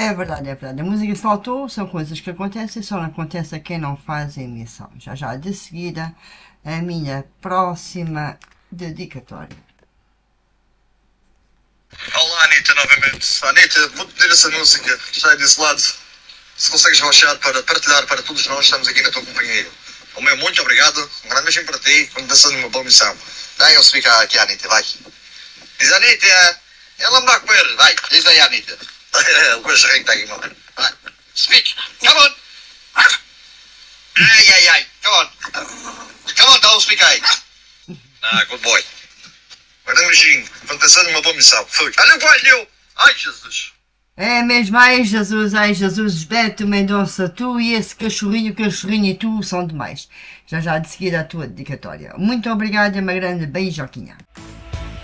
É verdade, é verdade. A música que faltou são coisas que acontecem, só não acontece a quem não faz a emissão. Já já de seguida, a minha próxima dedicatória. Olá, Anitta, novamente. Anitta, vou pedir essa música que está aí desse lado. Se consegues baixar para partilhar para todos nós, estamos aqui na tua companhia. O meu muito obrigado, um grande beijinho para ti, continuação de uma boa missão. Daí se fica aqui, Anitta, vai. Diz Anitta, ela me vai comer, vai, diz aí, Anitta. O cachorrinho está aqui, mano. Vai, speak, come on. Ai, come on, don't speak aí. Good boy. Um grande beijinho, continuação de uma boa missão. Fui. Olha o coelho, ai Jesus. É mesmo, ai Jesus, Beto Mendonça, tu e esse cachorrinho e tu são demais. Já já de seguida a tua dedicatória. Muito obrigada e uma grande beijoquinha.